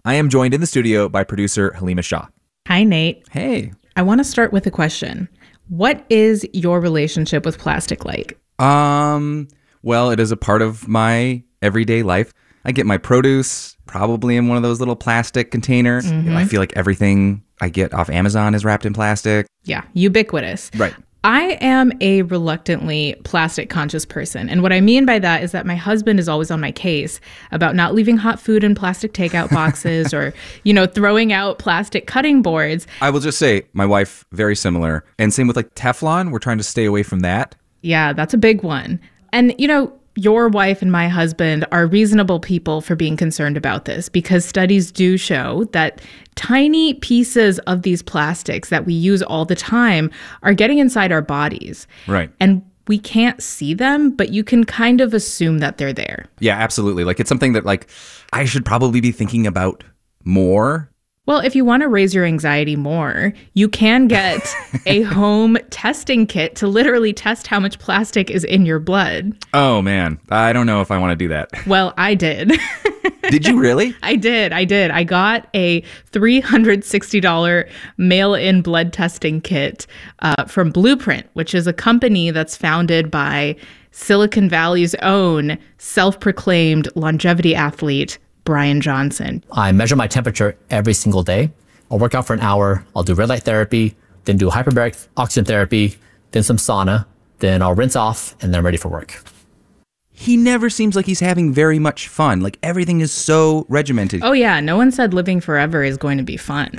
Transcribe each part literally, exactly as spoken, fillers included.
I am joined in the studio by producer Halima Shah. Hi, Nate. Hey. I want to start with a question. What is your relationship with plastic like? Um, well, it is a part of my everyday life. I get my produce probably in one of those little plastic containers. Mm-hmm. I feel like everything I get off Amazon is wrapped in plastic. Yeah, ubiquitous. Right. I am a reluctantly plastic conscious person. And what I mean by that is that my husband is always on my case about not leaving hot food in plastic takeout boxes or, you know, throwing out plastic cutting boards. I will just say my wife, very similar. And same with like Teflon. We're trying to stay away from that. Yeah, that's a big one. And, you know, your wife and my husband are reasonable people for being concerned about this because studies do show that tiny pieces of these plastics that we use all the time are getting inside our bodies. Right. And we can't see them, but you can kind of assume that they're there. Yeah, absolutely. Like it's something that like I should probably be thinking about more. Well, if you want to raise your anxiety more, you can get a home testing kit to literally test how much plastic is in your blood. Oh, man. I don't know if I want to do that. Well, I did. Did you really? I did. I did. I got a three hundred sixty dollars mail-in blood testing kit uh, from Blueprint, which is a company that's founded by Silicon Valley's own self-proclaimed longevity athlete, Brian Johnson. I measure my temperature every single day. I'll work out for an hour. I'll do red light therapy, then do hyperbaric oxygen therapy, then some sauna. Then I'll rinse off, and then I'm ready for work. He never seems like he's having very much fun. Like everything is so regimented. Oh, yeah. No one said living forever is going to be fun.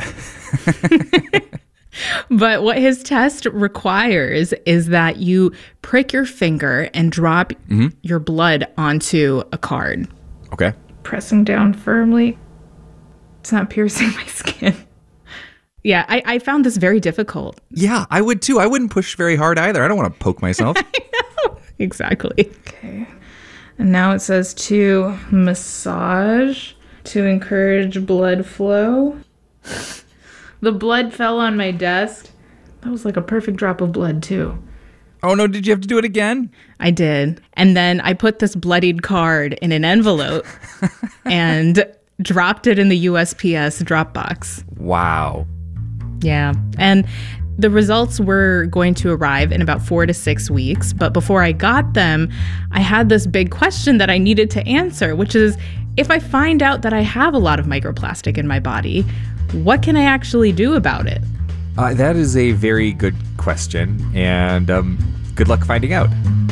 But what his test requires is that you prick your finger and drop mm-hmm. your blood onto a card. Okay. Pressing down firmly. It's not piercing my skin. Yeah, I, I found this very difficult. Yeah, I would too. I wouldn't push very hard either. I don't want to poke myself. I know. Exactly. Okay. And now it says to massage to encourage blood flow. The blood fell on my desk. That was like a perfect drop of blood too. Oh, no, did you have to do it again? I did. And then I put this bloodied card in an envelope and dropped it in the U S P S drop box. Wow. Yeah. And the results were going to arrive in about four to six weeks. But before I got them, I had this big question that I needed to answer, which is, if I find out that I have a lot of microplastic in my body, what can I actually do about it? Uh, that is a very good question, and um, good luck finding out.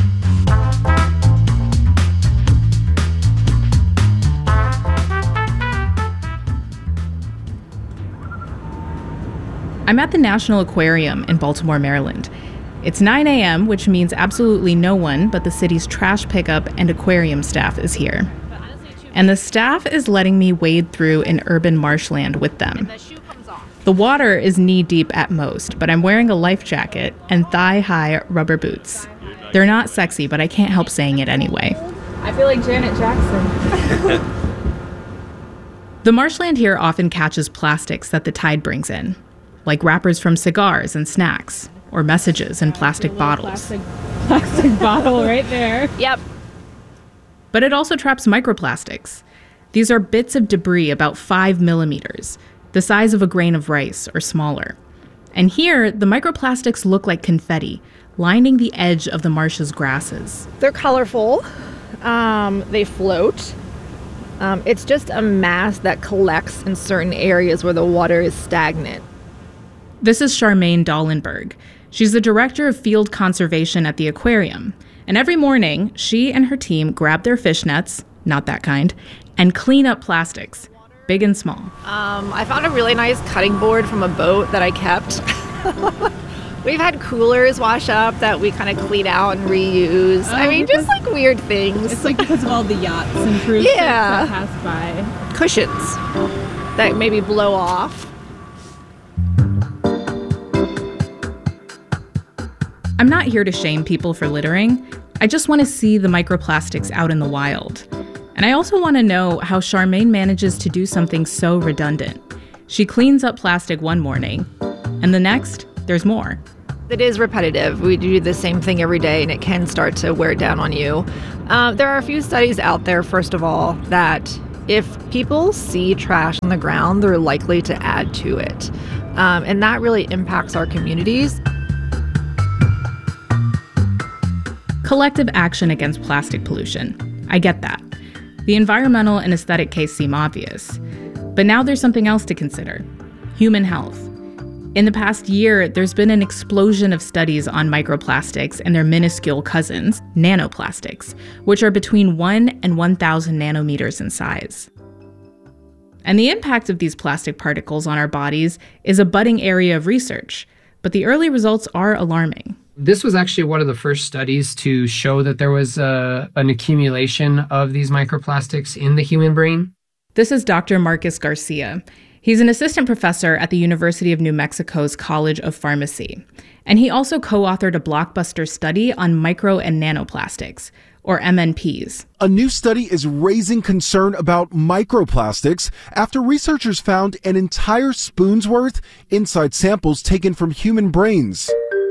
I'm at the National Aquarium in Baltimore, Maryland. It's nine a.m., which means absolutely no one but the city's trash pickup and aquarium staff is here. And the staff is letting me wade through an urban marshland with them. The water is knee-deep at most, but I'm wearing a life jacket and thigh-high rubber boots. They're not sexy, but I can't help saying it anyway. I feel like Janet Jackson. The marshland here often catches plastics that the tide brings in, like wrappers from cigars and snacks, or messages in plastic bottles. Plastic, plastic bottle right there. Yep. But it also traps microplastics. These are bits of debris about five millimeters, the size of a grain of rice or smaller. And here, the microplastics look like confetti, lining the edge of the marsh's grasses. They're colorful. Um, they float. Um, it's just a mass that collects in certain areas where the water is stagnant. This is Charmaine Dallenberg. She's the director of field conservation at the aquarium. And every morning, she and her team grab their fish nets, not that kind, and clean up plastics, big and small. Um, I found a really nice cutting board from a boat that I kept. We've had coolers wash up that we kind of clean out and reuse. Oh, I mean, just like weird things. It's like because of all the yachts and cruise ships yeah. that pass by. Cushions that maybe blow off. I'm not here to shame people for littering. I just want to see the microplastics out in the wild. And I also want to know how Charmaine manages to do something so redundant. She cleans up plastic one morning, and the next, there's more. It is repetitive. We do the same thing every day, and it can start to wear down on you. Uh, there are a few studies out there, first of all, that If people see trash on the ground, they're likely to add to it. Um, and that really impacts our communities. Collective action against plastic pollution. I get that. The environmental and aesthetic case seem obvious. But now there's something else to consider: human health. In the past year, there's been an explosion of studies on microplastics and their minuscule cousins, nanoplastics, which are between one and one thousand nanometers in size. And the impact of these plastic particles on our bodies is a budding area of research, but the early results are alarming. This was actually one of the first studies to show that there was uh, an accumulation of these microplastics in the human brain. This is Doctor Marcus Garcia. He's an assistant professor at the University of New Mexico's College of Pharmacy. And he also co-authored a blockbuster study on micro and nanoplastics, or M N Ps. A new study is raising concern about microplastics after researchers found an entire spoon's worth inside samples taken from human brains.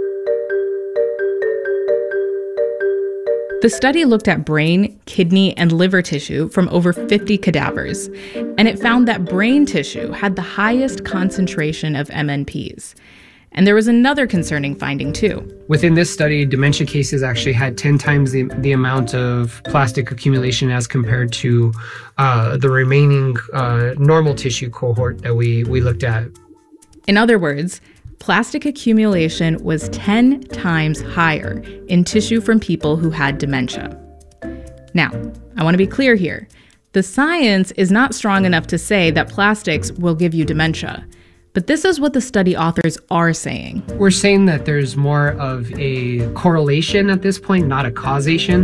The study looked at brain, kidney, and liver tissue from over fifty cadavers, and it found that brain tissue had the highest concentration of M N Ps. And there was another concerning finding, too. Within this study, dementia cases actually had ten times the, the amount of plastic accumulation as compared to uh, the remaining uh, normal tissue cohort that we, we looked at. In other words, plastic accumulation was ten times higher in tissue from people who had dementia. Now, I want to be clear here. The science is not strong enough to say that plastics will give you dementia. But this is what the study authors are saying. We're saying that there's more of a correlation at this point, not a causation.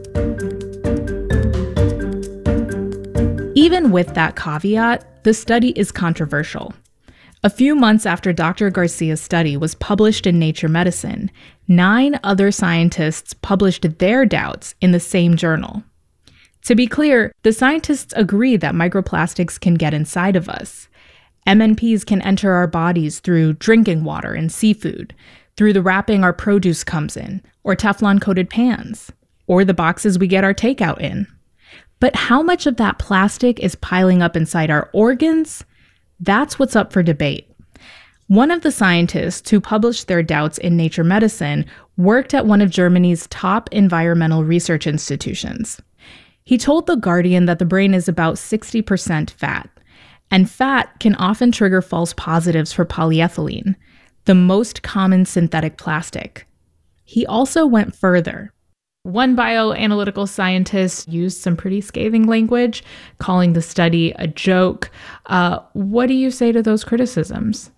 Even with that caveat, the study is controversial. A few months after Doctor Garcia's study was published in Nature Medicine, nine other scientists published their doubts in the same journal. To be clear, the scientists agree that microplastics can get inside of us. M N Ps can enter our bodies through drinking water and seafood, through the wrapping our produce comes in, or Teflon-coated pans, or the boxes we get our takeout in. But how much of that plastic is piling up inside our organs? That's what's up for debate. One of the scientists who published their doubts in Nature Medicine worked at one of Germany's top environmental research institutions. He told The Guardian that the brain is about sixty percent fat, and fat can often trigger false positives for polyethylene, the most common synthetic plastic. He also went further. One bioanalytical scientist used some pretty scathing language, calling the study a joke. Uh, what do you say to those criticisms?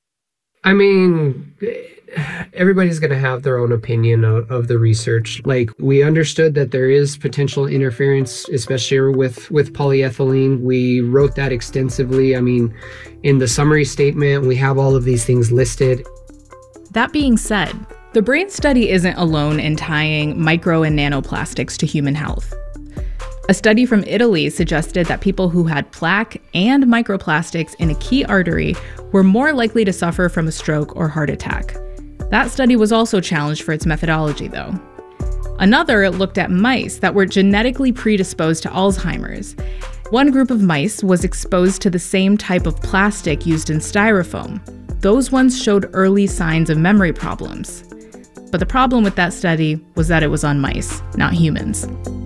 I mean, everybody's going to have their own opinion of, of the research. Like, we understood that there is potential interference, especially with, with polyethylene. We wrote that extensively. I mean, in the summary statement, we have all of these things listed. That being said, the brain study isn't alone in tying micro and nanoplastics to human health. A study from Italy suggested that people who had plaque and microplastics in a key artery were more likely to suffer from a stroke or heart attack. That study was also challenged for its methodology, though. Another looked at mice that were genetically predisposed to Alzheimer's. One group of mice was exposed to the same type of plastic used in styrofoam. Those ones showed early signs of memory problems. But the problem with that study was that it was on mice, not humans.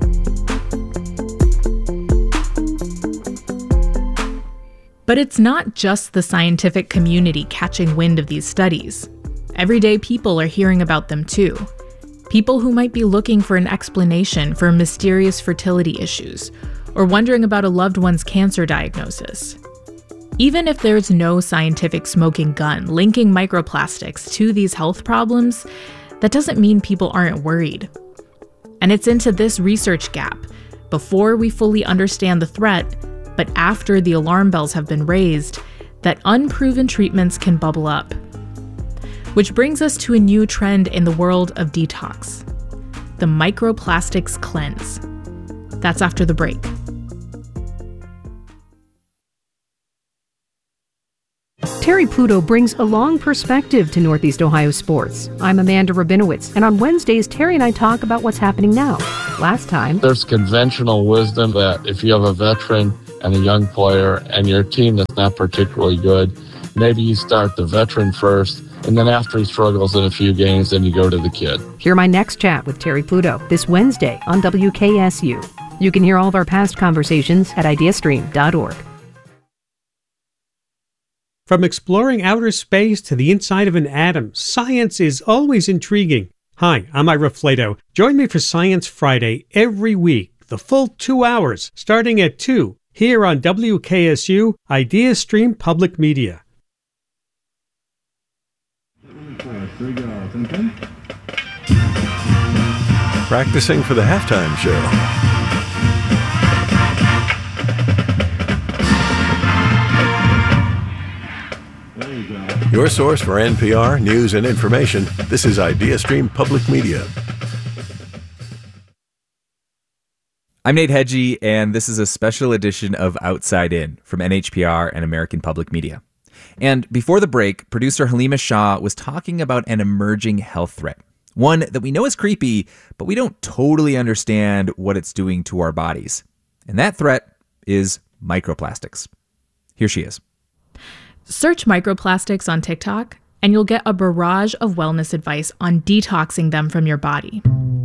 But it's not just the scientific community catching wind of these studies. Everyday people are hearing about them too. People who might be looking for an explanation for mysterious fertility issues, or wondering about a loved one's cancer diagnosis. Even if there's no scientific smoking gun linking microplastics to these health problems, that doesn't mean people aren't worried. And it's into this research gap, before we fully understand the threat, but after the alarm bells have been raised, that unproven treatments can bubble up. Which brings us to a new trend in the world of detox: the microplastics cleanse. That's after the break. Terry Pluto brings a long perspective to Northeast Ohio sports. I'm Amanda Rabinowitz, and on Wednesdays, Terry and I talk about what's happening now. Last time, there's conventional wisdom that if you have a veteran and a young player and your team that's not particularly good, maybe you start the veteran first, and then after he struggles in a few games, then you go to the kid. Hear my next chat with Terry Pluto this Wednesday on W K S U. You can hear all of our past conversations at ideastream dot org. From exploring outer space to the inside of an atom, science is always intriguing. Hi, I'm Ira Flato. Join me for Science Friday every week, the full two hours, starting at two, here on W K S U, IdeaStream Public Media. Practicing for the halftime show. Your source for N P R news and information. This is IdeaStream Public Media. I'm Nate Hedgie, and this is a special edition of Outside In from N H P R and American Public Media. And before the break, producer Halima Shah was talking about an emerging health threat. One that we know is creepy, but we don't totally understand what it's doing to our bodies. And that threat is microplastics. Here she is. Search microplastics on TikTok, and you'll get a barrage of wellness advice on detoxing them from your body.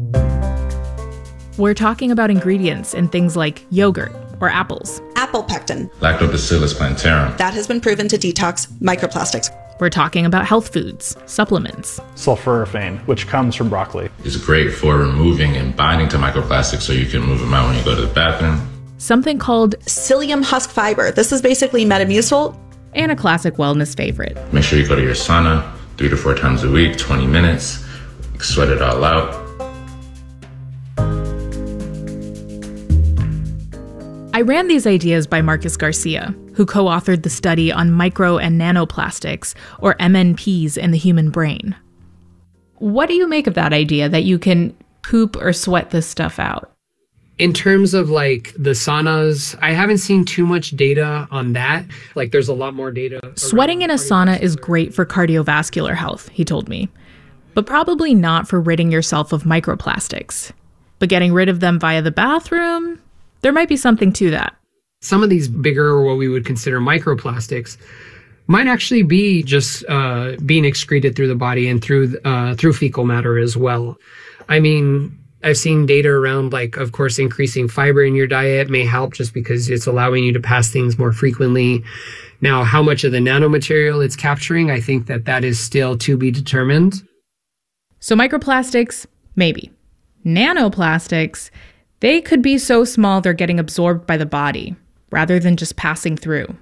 We're talking about ingredients in things like yogurt or apples. Apple pectin. Lactobacillus plantarum. That has been proven to detox microplastics. We're talking about health foods, supplements. Sulforaphane, which comes from broccoli. It's great for removing and binding to microplastics so you can move them out when you go to the bathroom. Something called psyllium husk fiber. This is basically Metamucil. And a classic wellness favorite. Make sure you go to your sauna three to four times a week, twenty minutes. Sweat it all out. I ran these ideas by Marcus Garcia, who co-authored the study on micro and nanoplastics, or M N Ps, in the human brain. What do you make of that idea that you can poop or sweat this stuff out? In terms of like the saunas, I haven't seen too much data on that. Like there's a lot more data. Sweating in a sauna is great for cardiovascular health, he told me, but probably not for ridding yourself of microplastics. But getting rid of them via the bathroom, there might be something to that. Some of these bigger, or what we would consider microplastics, might actually be just uh, being excreted through the body and through uh, through fecal matter as well. I mean, I've seen data around, like, of course, increasing fiber in your diet may help just because it's allowing you to pass things more frequently. Now, how much of the nanomaterial it's capturing, I think that that is still to be determined. So microplastics, maybe. Nanoplastics, they could be so small they're getting absorbed by the body, rather than just passing through.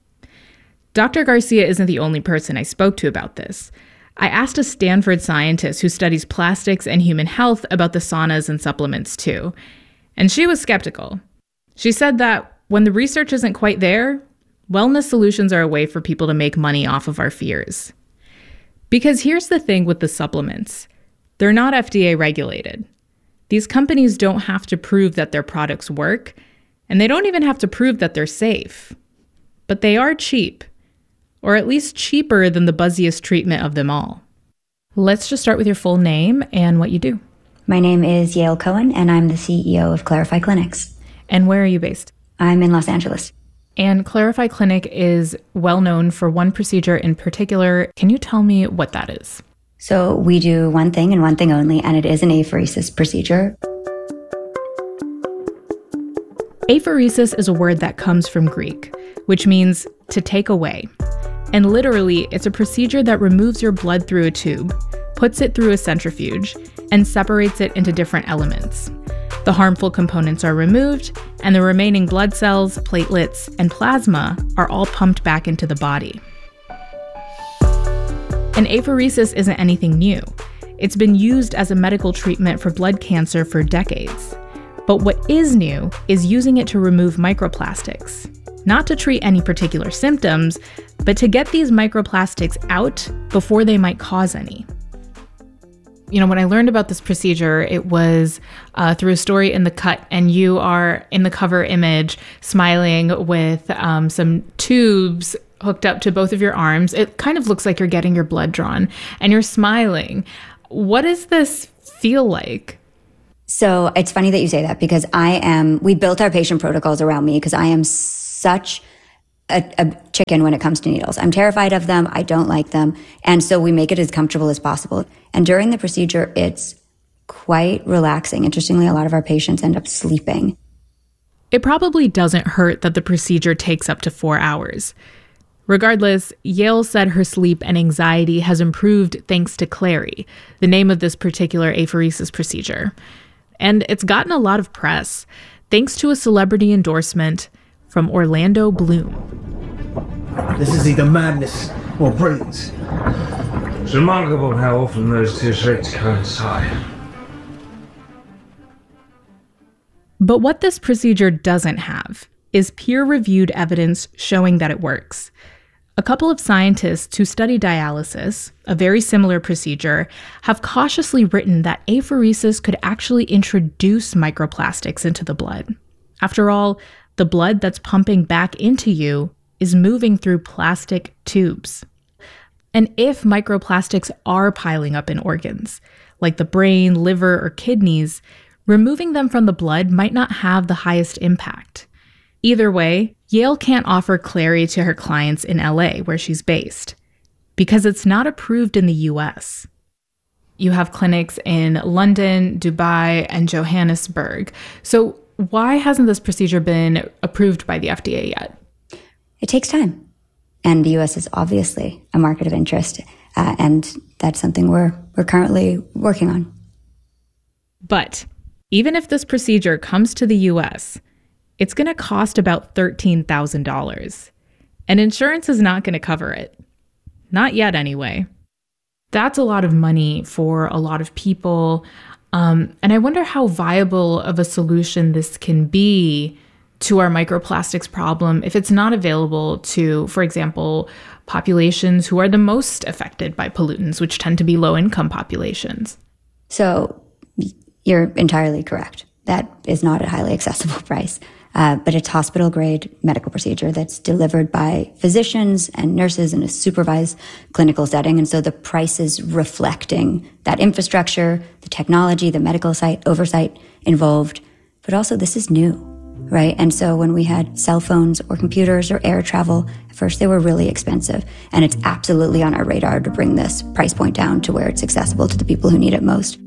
Doctor Garcia isn't the only person I spoke to about this. I asked a Stanford scientist who studies plastics and human health about the saunas and supplements too, and she was skeptical. She said that when the research isn't quite there, wellness solutions are a way for people to make money off of our fears. Because here's the thing with the supplements. They're not F D A regulated. These companies don't have to prove that their products work, and they don't even have to prove that they're safe. But they are cheap. Or at least cheaper than the buzziest treatment of them all. Let's just start with your full name and what you do. My name is Yael Cohen, and I'm the C E O of Clarify Clinics. And where are you based? I'm in Los Angeles. And Clarify Clinic is well known for one procedure in particular. Can you tell me what that is? So we do one thing and one thing only, and it is an apheresis procedure. Apheresis is a word that comes from Greek, which means to take away. And literally, it's a procedure that removes your blood through a tube, puts it through a centrifuge, and separates it into different elements. The harmful components are removed, and the remaining blood cells, platelets, and plasma are all pumped back into the body. And apheresis isn't anything new. It's been used as a medical treatment for blood cancer for decades. But what is new is using it to remove microplastics. Not to treat any particular symptoms, but to get these microplastics out before they might cause any. You know, when I learned about this procedure, it was uh, through a story in The Cut, and you are in the cover image smiling with um, some tubes hooked up to both of your arms. It kind of looks like you're getting your blood drawn, and you're smiling. What does this feel like? So it's funny that you say that, because I am, we built our patient protocols around me because I am so such a, a chicken when it comes to needles. I'm terrified of them. I don't like them. And so we make it as comfortable as possible. And during the procedure, it's quite relaxing. Interestingly, a lot of our patients end up sleeping. It probably doesn't hurt that the procedure takes up to four hours. Regardless, Yale said her sleep and anxiety has improved thanks to Clary, the name of this particular apheresis procedure. And it's gotten a lot of press, thanks to a celebrity endorsement from Orlando Bloom. This is either madness or brilliance. It's remarkable how often those two traits coincide. But what this procedure doesn't have is peer-reviewed evidence showing that it works. A couple of scientists who study dialysis, a very similar procedure, have cautiously written that apheresis could actually introduce microplastics into the blood. After all, the blood that's pumping back into you is moving through plastic tubes. And if microplastics are piling up in organs, like the brain, liver, or kidneys, removing them from the blood might not have the highest impact. Either way, Yale can't offer Clary to her clients in L A, where she's based, because it's not approved in the U S. You have clinics in London, Dubai, and Johannesburg. So why hasn't this procedure been approved by the F D A yet? It takes time. And the U S is obviously a market of interest, uh, and that's something we're we're currently working on. But even if this procedure comes to the U S, it's going to cost about thirteen thousand dollars. And insurance is not going to cover it. Not yet, anyway. That's a lot of money for a lot of people. Um, and I wonder how viable of a solution this can be to our microplastics problem if it's not available to, for example, populations who are the most affected by pollutants, which tend to be low-income populations. So you're entirely correct. That is not a highly accessible price. Uh, but it's hospital-grade medical procedure that's delivered by physicians and nurses in a supervised clinical setting. And so the price is reflecting that infrastructure, the technology, the medical site oversight involved. But also this is new, right? And so when we had cell phones or computers or air travel, at first they were really expensive. And it's absolutely on our radar to bring this price point down to where it's accessible to the people who need it most.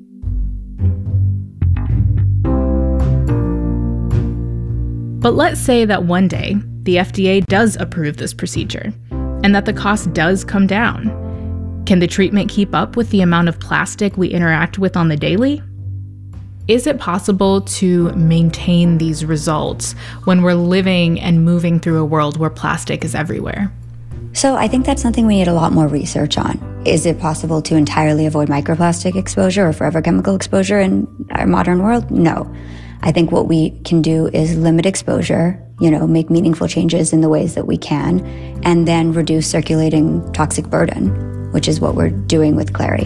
But let's say that one day the F D A does approve this procedure and that the cost does come down. Can the treatment keep up with the amount of plastic we interact with on the daily? Is it possible to maintain these results when we're living and moving through a world where plastic is everywhere? So I think that's something we need a lot more research on. Is it possible to entirely avoid microplastic exposure or forever chemical exposure in our modern world? No. I think what we can do is limit exposure, you know, make meaningful changes in the ways that we can, and then reduce circulating toxic burden, which is what we're doing with Clary.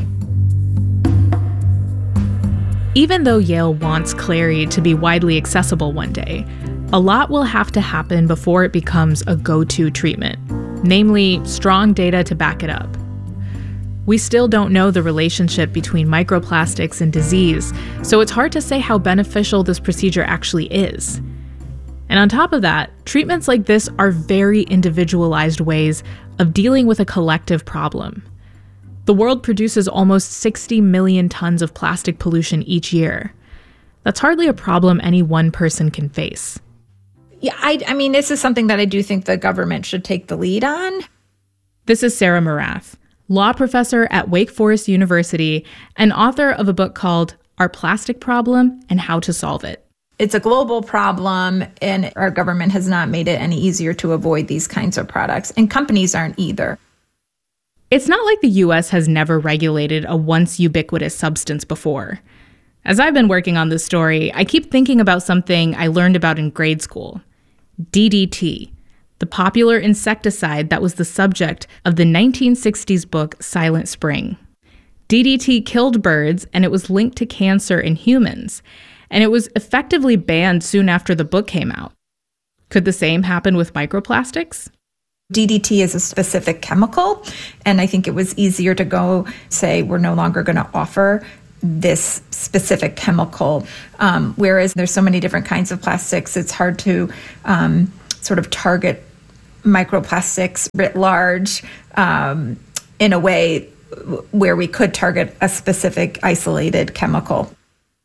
Even though Yale wants Clary to be widely accessible one day, a lot will have to happen before it becomes a go-to treatment, namely strong data to back it up. We still don't know the relationship between microplastics and disease, so it's hard to say how beneficial this procedure actually is. And on top of that, treatments like this are very individualized ways of dealing with a collective problem. The world produces almost sixty million tons of plastic pollution each year. That's hardly a problem any one person can face. Yeah, I, I mean, this is something that I do think the government should take the lead on. This is Sarah Morath, law professor at Wake Forest University and author of a book called Our Plastic Problem and How to Solve It. It's a global problem, and our government has not made it any easier to avoid these kinds of products, and companies aren't either. It's not like the U S has never regulated a once ubiquitous substance before. As I've been working on this story, I keep thinking about something I learned about in grade school. D D T, the popular insecticide that was the subject of the nineteen sixties book Silent Spring. D D T killed birds, and it was linked to cancer in humans, and it was effectively banned soon after the book came out. Could the same happen with microplastics? D D T is a specific chemical, and I think it was easier to go say we're no longer going to offer this specific chemical. Um, whereas there's so many different kinds of plastics, it's hard to um, sort of target microplastics writ large um, in a way where we could target a specific isolated chemical.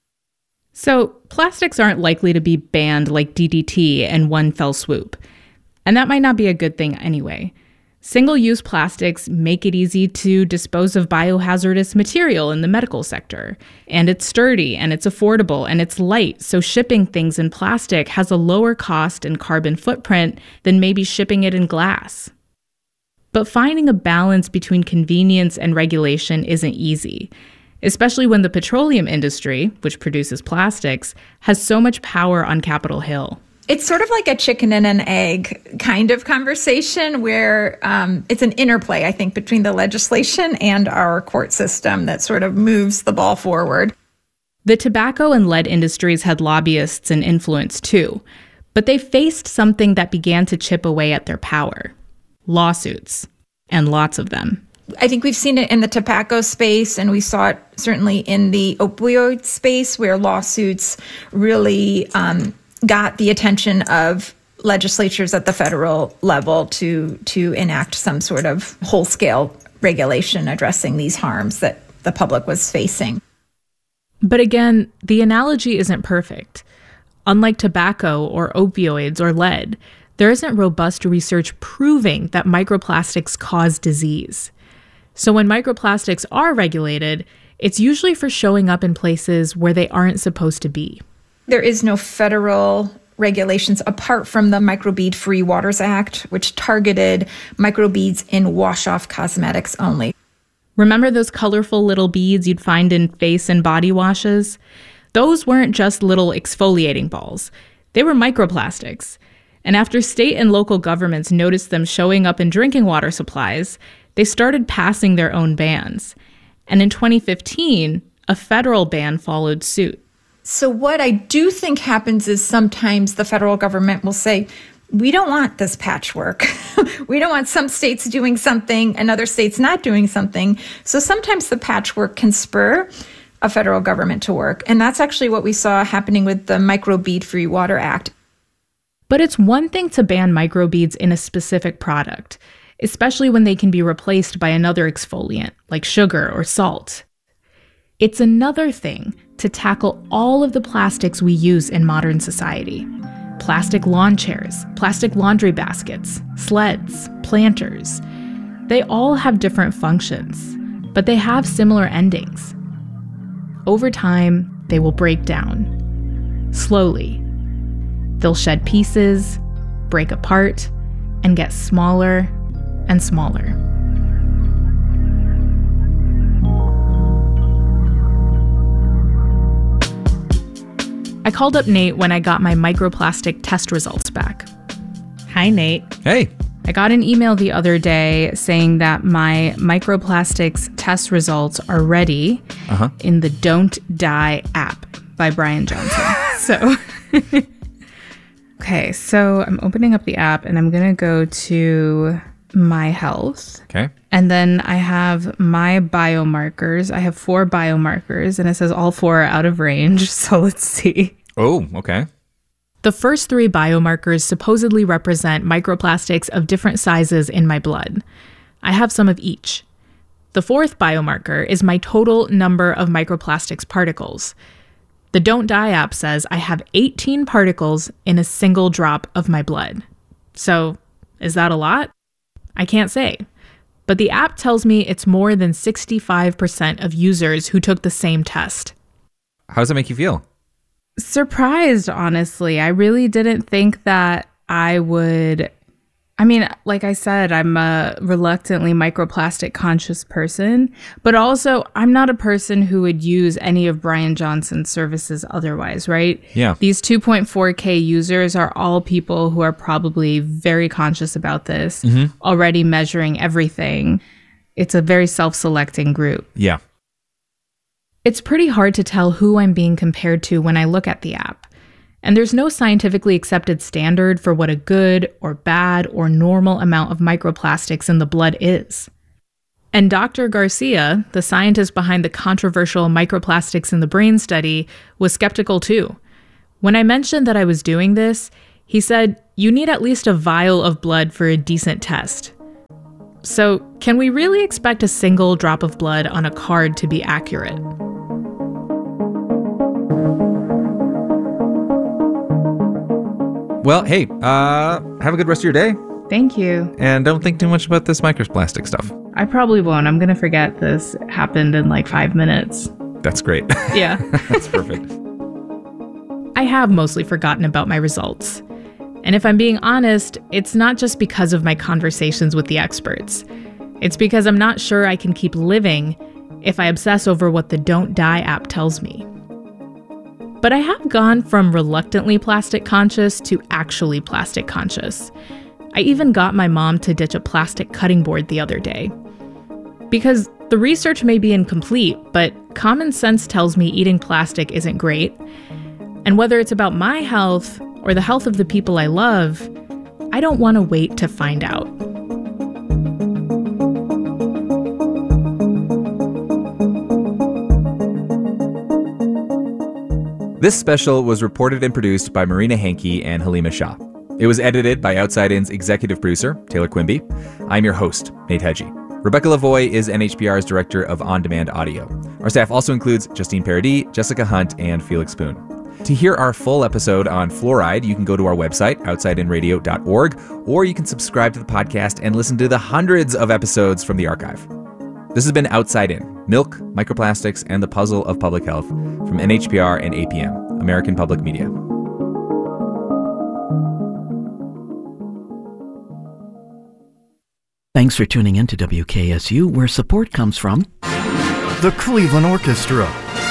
So plastics aren't likely to be banned like D D T in one fell swoop. And that might not be a good thing anyway. Single-use plastics make it easy to dispose of biohazardous material in the medical sector. And it's sturdy, and it's affordable, and it's light, so shipping things in plastic has a lower cost and carbon footprint than maybe shipping it in glass. But finding a balance between convenience and regulation isn't easy, especially when the petroleum industry, which produces plastics, has so much power on Capitol Hill. It's sort of like a chicken and an egg kind of conversation where um, it's an interplay, I think, between the legislation and our court system that sort of moves the ball forward. The tobacco and lead industries had lobbyists and influence too, but they faced something that began to chip away at their power: lawsuits, and lots of them. I think we've seen it in the tobacco space, and we saw it certainly in the opioid space, where lawsuits really um, got the attention of legislatures at the federal level to to enact some sort of whole-scale regulation addressing these harms that the public was facing. But again, the analogy isn't perfect. Unlike tobacco or opioids or lead, there isn't robust research proving that microplastics cause disease. So when microplastics are regulated, it's usually for showing up in places where they aren't supposed to be. There is no federal regulations apart from the Microbead Free Waters Act, which targeted microbeads in wash-off cosmetics only. Remember those colorful little beads you'd find in face and body washes? Those weren't just little exfoliating balls. They were microplastics. And after state and local governments noticed them showing up in drinking water supplies, they started passing their own bans. And in twenty fifteen, a federal ban followed suit. So what I do think happens is sometimes the federal government will say, we don't want this patchwork. We don't want some states doing something and other states not doing something. So sometimes the patchwork can spur a federal government to work. And that's actually what we saw happening with the Microbead Free Water Act. But it's one thing to ban microbeads in a specific product, especially when they can be replaced by another exfoliant, like sugar or salt. It's another thing to tackle all of the plastics we use in modern society. Plastic lawn chairs, plastic laundry baskets, sleds, planters. They all have different functions, but they have similar endings. Over time, they will break down. Slowly. They'll shed pieces, break apart, and get smaller and smaller. I called up Nate when I got my microplastic test results back. Hi, Nate. Hey. I got an email the other day saying that my microplastics test results are ready uh-huh. in the Don't Die app by Brian Johnson. so, okay, so I'm opening up the app and I'm going to go to My Health. Okay. And then I have my biomarkers. I have four biomarkers and it says all four are out of range. So let's see. Oh, okay. The first three biomarkers supposedly represent microplastics of different sizes in my blood. I have some of each. The fourth biomarker is my total number of microplastics particles. The Don't Die app says I have eighteen particles in a single drop of my blood. So, is that a lot? I can't say. But the app tells me it's more than sixty-five percent of users who took the same test. How does it make you feel? Surprised, honestly. I really didn't think that I would... I mean, like I said, I'm a reluctantly microplastic conscious person, but also I'm not a person who would use any of Brian Johnson's services otherwise, right? Yeah. These two point four K users are all people who are probably very conscious about this, mm-hmm. already measuring everything. It's a very self-selecting group. Yeah. It's pretty hard to tell who I'm being compared to when I look at the app. And there's no scientifically accepted standard for what a good or bad or normal amount of microplastics in the blood is. And Doctor Garcia, the scientist behind the controversial microplastics in the brain study, was skeptical too. When I mentioned that I was doing this, He said, you need at least a vial of blood for a decent test. So, can we really expect a single drop of blood on a card to be accurate? Well, hey, uh, have a good rest of your day. Thank you. And don't think too much about this microplastic stuff. I probably won't. I'm going to forget this happened in like five minutes. That's great. Yeah. That's perfect. I have mostly forgotten about my results. And if I'm being honest, it's not just because of my conversations with the experts. It's because I'm not sure I can keep living if I obsess over what the Don't Die app tells me. But I have gone from reluctantly plastic conscious to actually plastic conscious. I even got my mom to ditch a plastic cutting board the other day. Because the research may be incomplete, but common sense tells me eating plastic isn't great. And whether it's about my health or the health of the people I love, I don't want to wait to find out. This special was reported and produced by Marina Hankey and Halima Shah. It was edited by Outside In's executive producer, Taylor Quimby. I'm your host, Nate Hedgie. Rebecca Lavoie is N H P R's director of on-demand audio. Our staff also includes Justine Paradis, Jessica Hunt, and Felix Boone. To hear our full episode on fluoride, you can go to our website, outside in radio dot org, or you can subscribe to the podcast and listen to the hundreds of episodes from the archive. This has been Outside In, Milk, Microplastics, and the Puzzle of Public Health from N H P R and A P M, American Public Media. Thanks for tuning in to W K S U, where support comes from the Cleveland Orchestra.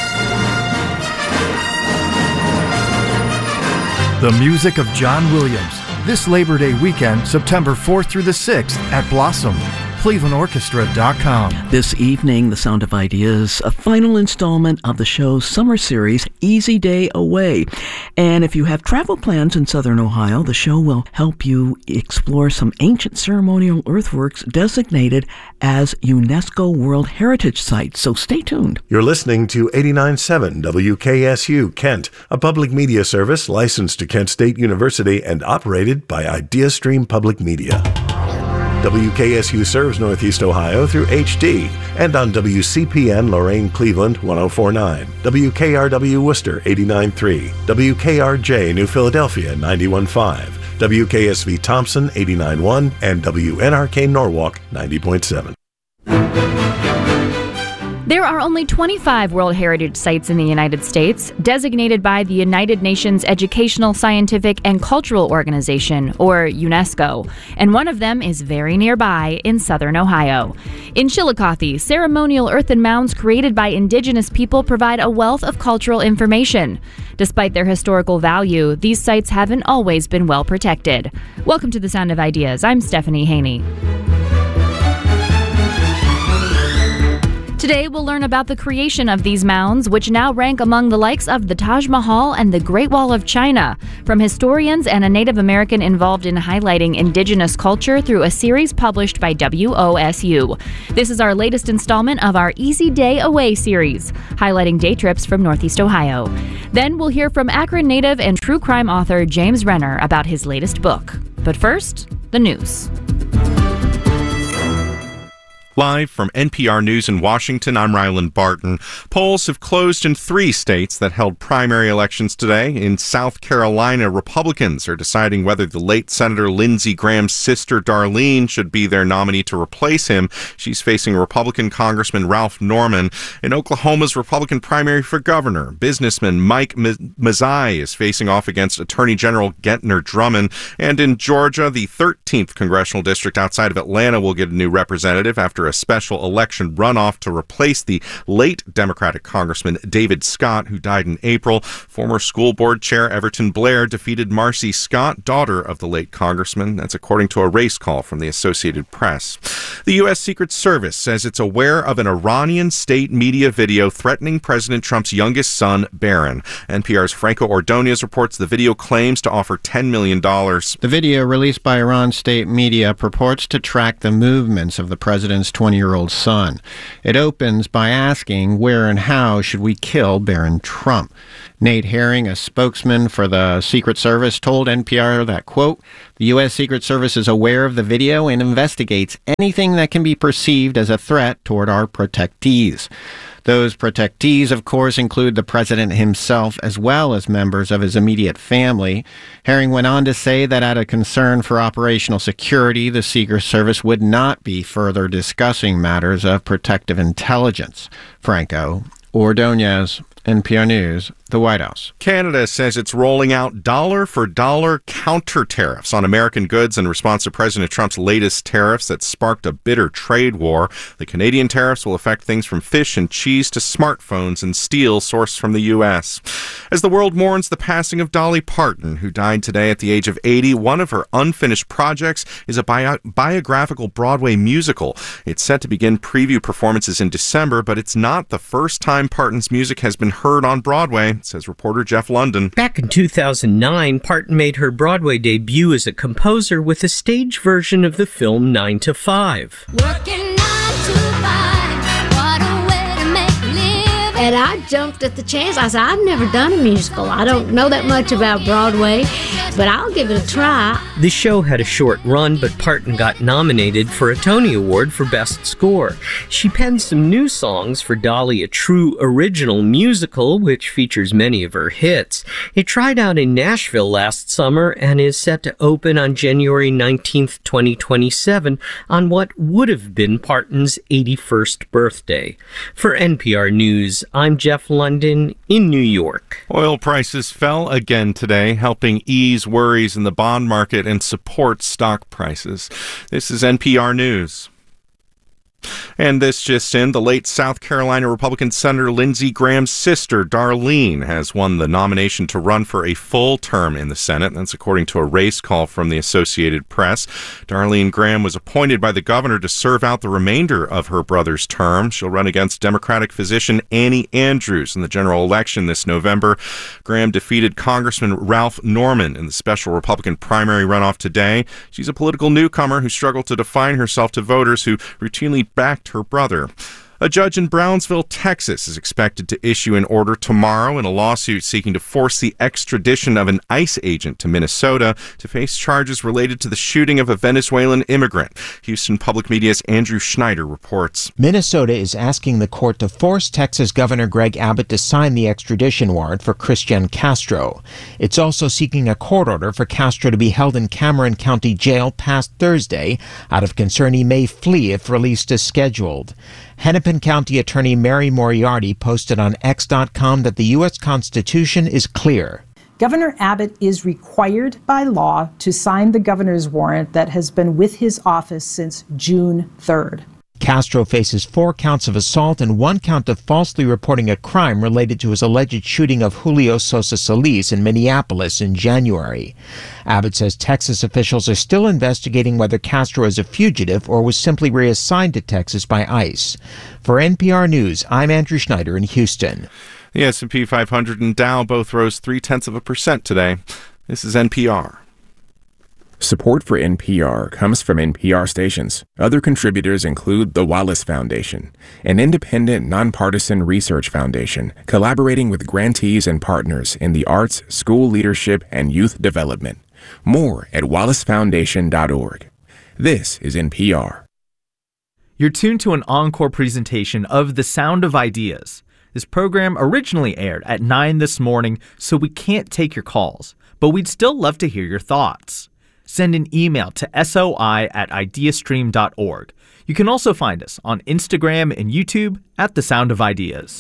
The music of John Williams. This Labor Day weekend, September fourth through the sixth at Blossom. cleveland orchestra dot com. This evening, The Sound of Ideas, a final installment of the show's summer series, Easy Day Away. And if you have travel plans in Southern Ohio, the show will help you explore some ancient ceremonial earthworks designated as UNESCO World Heritage Sites. So stay tuned. You're listening to eighty-nine point seven W K S U Kent, a public media service licensed to Kent State University and operated by IdeaStream Public Media. W K S U serves Northeast Ohio through H D and on W C P N Lorain Cleveland one oh four point nine, W K R W Worcester eighty-nine point three, W K R J New Philadelphia ninety-one point five, W K S V Thompson eighty-nine point one, and W N R K Norwalk ninety point seven. There are only twenty-five World Heritage Sites in the United States, designated by the United Nations Educational, Scientific, and Cultural Organization, or UNESCO, and one of them is very nearby in Southern Ohio. In Chillicothe, ceremonial earthen mounds created by indigenous people provide a wealth of cultural information. Despite their historical value, these sites haven't always been well protected. Welcome to The Sound of Ideas. I'm Stephanie Haney. Today, we'll learn about the creation of these mounds, which now rank among the likes of the Taj Mahal and the Great Wall of China, from historians and a Native American involved in highlighting indigenous culture through a series published by W O S U. This is our latest installment of our Easy Day Away series, highlighting day trips from Northeast Ohio. Then we'll hear from Akron native and true crime author James Renner about his latest book. But first, the news. Live from N P R News in Washington, I'm Ryland Barton. Polls have closed in three states that held primary elections today. In South Carolina, Republicans are deciding whether the late Senator Lindsey Graham's sister Darlene should be their nominee to replace him. She's facing Republican Congressman Ralph Norman. In Oklahoma's Republican primary for governor, businessman Mike Mazzei is facing off against Attorney General Gentner Drummond. And in Georgia, the thirteenth congressional district outside of Atlanta will get a new representative after a special election runoff to replace the late Democratic Congressman David Scott, who died in April. Former school board chair Everton Blair defeated Marcy Scott, daughter of the late congressman. That's according to a race call from the Associated Press. The U S. Secret Service says it's aware of an Iranian state media video threatening President Trump's youngest son, Barron. N P R's Franco Ordonez reports the video claims to offer ten million dollars. The video released by Iran state media purports to track the movements of the president's twenty-year-old son. It opens by asking where and how should we kill Barron Trump. Nate Herring, a spokesman for the Secret Service, told N P R that, quote, the U S. Secret Service is aware of the video and investigates anything that can be perceived as a threat toward our protectees. Those protectees, of course, include the president himself as well as members of his immediate family. Herring went on to say that out of concern for operational security, the Secret Service would not be further discussing matters of protective intelligence. Franco Ordonez, N P R News, the White House. Canada says it's rolling out dollar-for-dollar counter tariffs on American goods in response to President Trump's latest tariffs that sparked a bitter trade war. The Canadian tariffs will affect things from fish and cheese to smartphones and steel sourced from the U S. As the world mourns the passing of Dolly Parton, who died today at the age of eighty, one of her unfinished projects is a bio- biographical Broadway musical. It's set to begin preview performances in December, but it's not the first time Parton's music has been heard on Broadway, says reporter Jeff London. Back in two thousand nine, Parton made her Broadway debut as a composer with a stage version of the film nine to five. Working nine to five, what a way to make a living. And I jumped at the chance. I said, I've never done a musical. I don't know that much about Broadway, but I'll give it a try. The show had a short run, but Parton got nominated for a Tony Award for Best Score. She penned some new songs for Dolly, a true original musical, which features many of her hits. It tried out in Nashville last summer and is set to open on January nineteenth, twenty twenty-seven, on what would have been Parton's eighty-first birthday. For N P R News, I'm Jeff London in New York. Oil prices fell again today, helping ease worries in the bond market and support stock prices. This is N P R News. And this just in, the late South Carolina Republican Senator Lindsey Graham's sister, Darlene, has won the nomination to run for a full term in the Senate. That's according to a race call from the Associated Press. Darlene Graham was appointed by the governor to serve out the remainder of her brother's term. She'll run against Democratic physician Annie Andrews in the general election this November. Graham defeated Congressman Ralph Norman in the special Republican primary runoff today. She's a political newcomer who struggled to define herself to voters who routinely backed her brother. A judge in Brownsville, Texas, is expected to issue an order tomorrow in a lawsuit seeking to force the extradition of an ICE agent to Minnesota to face charges related to the shooting of a Venezuelan immigrant. Houston Public Media's Andrew Schneider reports. Minnesota is asking the court to force Texas Governor Greg Abbott to sign the extradition warrant for Christian Castro. It's also seeking a court order for Castro to be held in Cameron County Jail past Thursday out of concern he may flee if released as scheduled. Hennepin County Attorney Mary Moriarty posted on X dot com that the U S Constitution is clear. Governor Abbott is required by law to sign the governor's warrant that has been with his office since June third. Castro faces four counts of assault and one count of falsely reporting a crime related to his alleged shooting of Julio Sosa Solis in Minneapolis in January. Abbott says Texas officials are still investigating whether Castro is a fugitive or was simply reassigned to Texas by ICE. For N P R News, I'm Andrew Schneider in Houston. The S and P five hundred and Dow both rose three-tenths of a percent today. This is N P R. Support for N P R comes from N P R stations. Other contributors include the Wallace Foundation, an independent, nonpartisan research foundation collaborating with grantees and partners in the arts, school leadership, and youth development. More at wallace foundation dot org. This is N P R. You're tuned to an encore presentation of The Sound of Ideas. This program originally aired at nine this morning, so we can't take your calls, but we'd still love to hear your thoughts. Send an email to soi at ideastream dot org. You can also find us on Instagram and YouTube at The Sound of Ideas.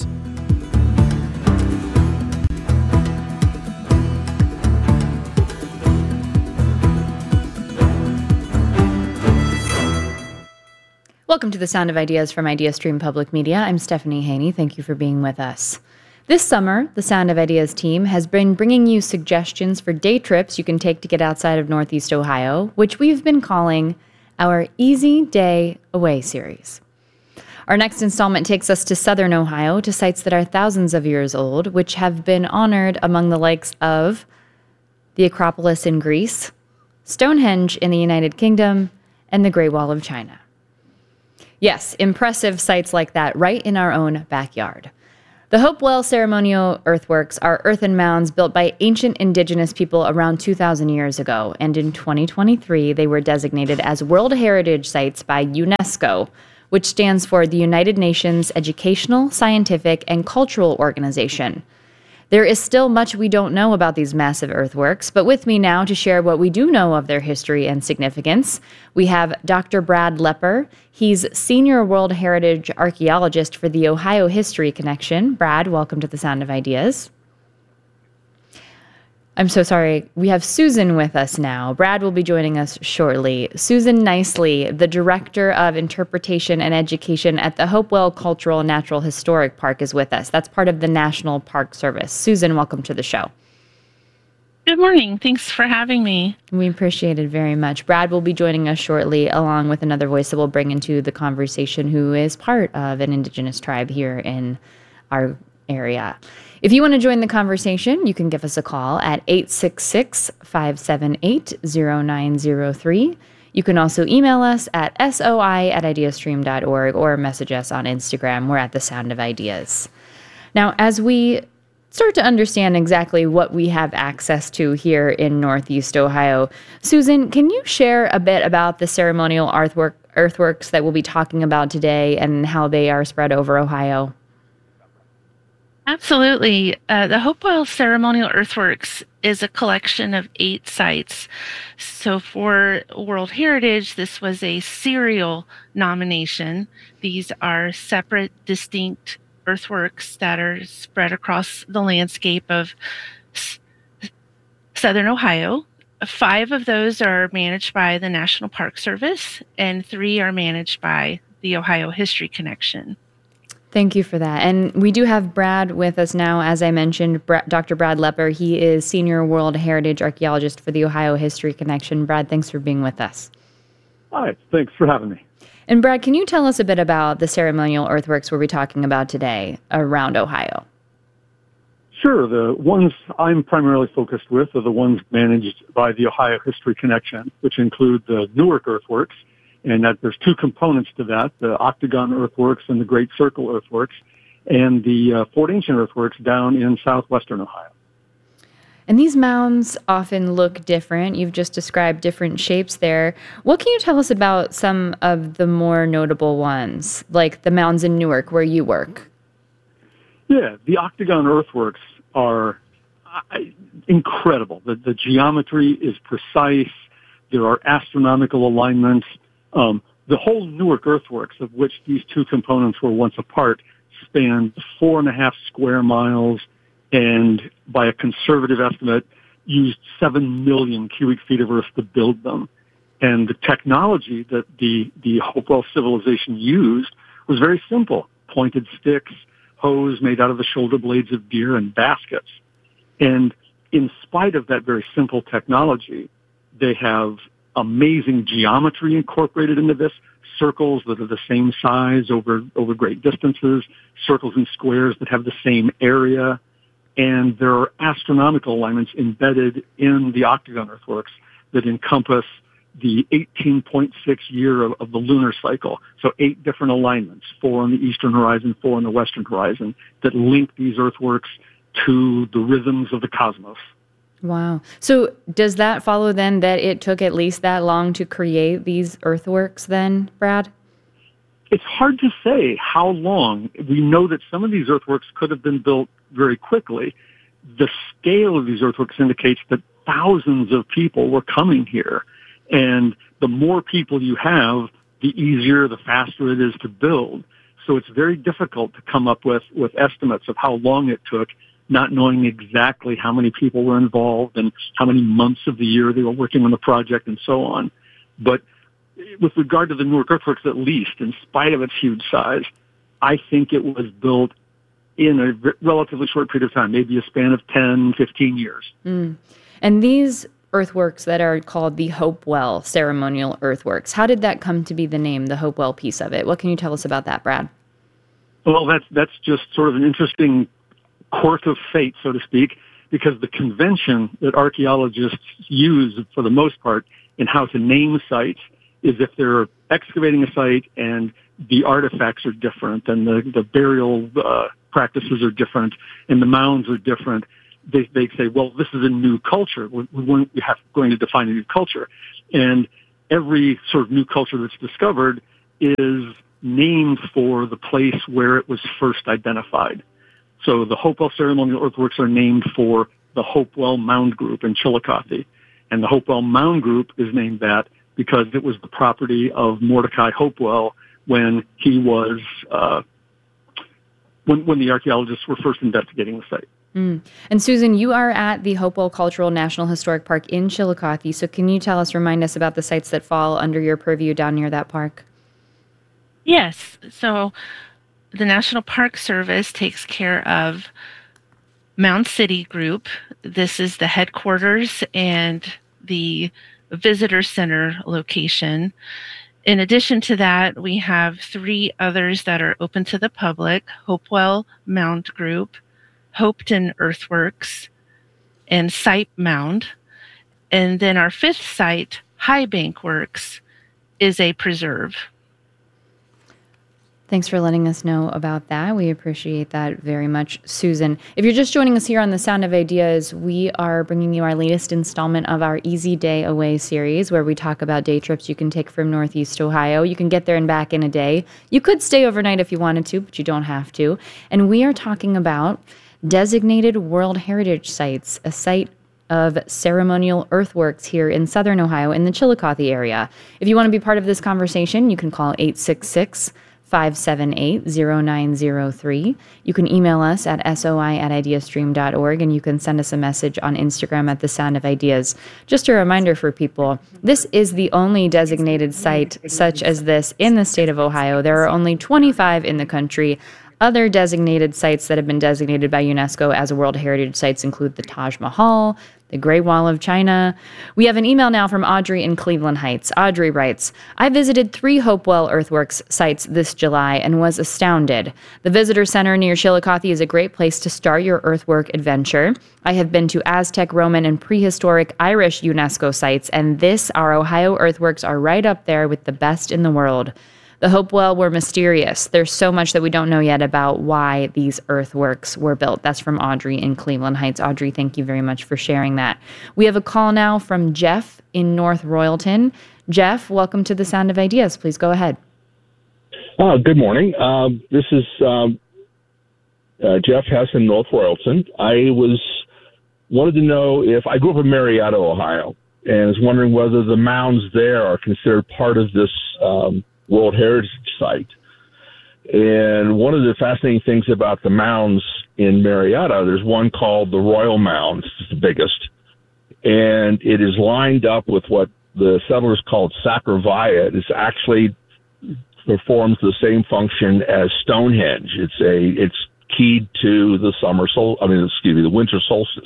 Welcome to The Sound of Ideas from IdeaStream Public Media. I'm Stephanie Haney. Thank you for being with us. This summer, the Sound of Ideas team has been bringing you suggestions for day trips you can take to get outside of Northeast Ohio, which we've been calling our Easy Day Away series. Our next installment takes us to southern Ohio, to sites that are thousands of years old, which have been honored among the likes of the Acropolis in Greece, Stonehenge in the United Kingdom, and the Great Wall of China. Yes, impressive sites like that right in our own backyard. The Hopewell ceremonial earthworks are earthen mounds built by ancient indigenous people around two thousand years ago, and in twenty twenty-three they were designated as World Heritage Sites by UNESCO, which stands for the United Nations Educational, Scientific, and Cultural Organization. There is still much we don't know about these massive earthworks, but with me now to share what we do know of their history and significance, we have Doctor Brad Lepper. He's Senior World Heritage Archaeologist for the Ohio History Connection. Brad, welcome to The Sound of Ideas. I'm so sorry. We have Susan with us now. Brad will be joining us shortly. Susan Nicely, the Director of Interpretation and Education at the Hopewell Cultural and Natural Historic Park, is with us. That's part of the National Park Service. Susan, welcome to the show. Good morning. Thanks for having me. We appreciate it very much. Brad will be joining us shortly, along with another voice that we'll bring into the conversation who is part of an Indigenous tribe here in our area. If you want to join the conversation, you can give us a call at eight six six, five seven eight, zero nine zero three. You can also email us at soi at ideastream dot org or message us on Instagram. We're at The Sound of Ideas. Now, as we start to understand exactly what we have access to here in Northeast Ohio, Susan, can you share a bit about the ceremonial earthwork, earthworks that we'll be talking about today and how they are spread over Ohio? Absolutely. Uh, the Hopewell Ceremonial Earthworks is a collection of eight sites. So for World Heritage, this was a serial nomination. These are separate, distinct earthworks that are spread across the landscape of s- southern Ohio. Five of those are managed by the National Park Service, and three are managed by the Ohio History Connection. Thank you for that. And we do have Brad with us now. As I mentioned, Doctor Brad Lepper. He is Senior World Heritage Archaeologist for the Ohio History Connection. Brad, thanks for being with us. Hi, thanks for having me. And Brad, can you tell us a bit about the ceremonial earthworks we'll be talking about today around Ohio? Sure. The ones I'm primarily focused with are the ones managed by the Ohio History Connection, which include the Newark earthworks, and that there's two components to that, the Octagon earthworks and the Great Circle earthworks, and the uh, Fort Ancient earthworks down in southwestern Ohio. And these mounds often look different. You've just described different shapes there. What can you tell us about some of the more notable ones, like the mounds in Newark where you work? Yeah, the Octagon earthworks are uh, incredible. The, the geometry is precise. There are astronomical alignments. Um, the whole Newark earthworks, of which these two components were once a part, spanned four and a half square miles and, by a conservative estimate, used seven million cubic feet of earth to build them. And the technology that the, the Hopewell civilization used was very simple. Pointed sticks, hose made out of the shoulder blades of deer, and baskets. And in spite of that very simple technology, they have amazing geometry incorporated into this, circles that are the same size over, over great distances, circles and squares that have the same area, and there are astronomical alignments embedded in the Octagon earthworks that encompass the eighteen point six year of, of the lunar cycle. So eight different alignments, four on the eastern horizon, four on the western horizon, that link these earthworks to the rhythms of the cosmos. Wow. So does that follow then that it took at least that long to create these earthworks then, Brad? It's hard to say how long. We know that some of these earthworks could have been built very quickly. The scale of these earthworks indicates that thousands of people were coming here. And the more people you have, the easier, the faster it is to build. So it's very difficult to come up with, with estimates of how long it took, not knowing exactly how many people were involved and how many months of the year they were working on the project and so on. But with regard to the Newark earthworks, at least, in spite of its huge size, I think it was built in a relatively short period of time, maybe a span of ten, fifteen years. Mm. And these earthworks that are called the Hopewell ceremonial earthworks. How did that come to be the name, the Hopewell piece of it? What can you tell us about that, Brad? Well, that's that's just sort of an interesting quirk of fate, so to speak, because the convention that archaeologists use for the most part in how to name sites is if they're excavating a site and the artifacts are different and the, the burial uh, practices are different and the mounds are different, they, they say, well, this is a new culture. We, we have going to define a new culture. And every sort of new culture that's discovered is named for the place where it was first identified. So the Hopewell ceremonial earthworks are named for the Hopewell Mound Group in Chillicothe. And the Hopewell Mound Group is named that because it was the property of Mordecai Hopewell when he was, uh, when, when the archaeologists were first investigating the site. Mm. And Susan, you are at the Hopewell Cultural National Historic Park in Chillicothe. So can you tell us, remind us about the sites that fall under your purview down near that park? Yes. So the National Park Service takes care of Mound City Group. This is the headquarters and the visitor center location. In addition to that, we have three others that are open to the public: Hopewell Mound Group, Hopeton Earthworks, and Site Mound. And then our fifth site, High Bank Works, is a preserve. Thanks for letting us know about that. We appreciate that very much, Susan. If you're just joining us here on The Sound of Ideas, we are bringing you our latest installment of our Easy Day Away series, where we talk about day trips you can take from Northeast Ohio. You can get there and back in a day. You could stay overnight if you wanted to, but you don't have to. And we are talking about designated World Heritage Sites, a site of ceremonial earthworks here in Southern Ohio in the Chillicothe area. If you want to be part of this conversation, you can call eight six six, five seven eight, zero nine zero three. You can email us at soi at ideastream dot org, and you can send us a message on Instagram at The Sound of Ideas. Just a reminder for people, this is the only designated site such as this in the state of Ohio. There are only twenty-five in the country. Other designated sites that have been designated by UNESCO as World Heritage Sites include the Taj Mahal, the Great Wall of China. We have an email now from Audrey in Cleveland Heights. Audrey writes, I visited three Hopewell Earthworks sites this July and was astounded. The Visitor Center near Chillicothe is a great place to start your earthwork adventure. I have been to Aztec, Roman, and prehistoric Irish UNESCO sites, and this, our Ohio earthworks, are right up there with the best in the world. The Hopewell were mysterious. There's so much that we don't know yet about why these earthworks were built. That's from Audrey in Cleveland Heights. Audrey, thank you very much for sharing that. We have a call now from Jeff in North Royalton. Jeff, welcome to The Sound of Ideas. Please go ahead. Uh, good morning. Uh, this is um, uh, Jeff Hess in North Royalton. I was wanted to know if I grew up in Marietta, Ohio, and was wondering whether the mounds there are considered part of this um, World Heritage Site. And one of the fascinating things about the mounds in Marietta, there's one called the Royal Mound. It's the biggest. And it is lined up with what the settlers called Sacrovia. It actually performs the same function as Stonehenge. It's a it's keyed to the summer sol I mean, excuse me, the winter solstice.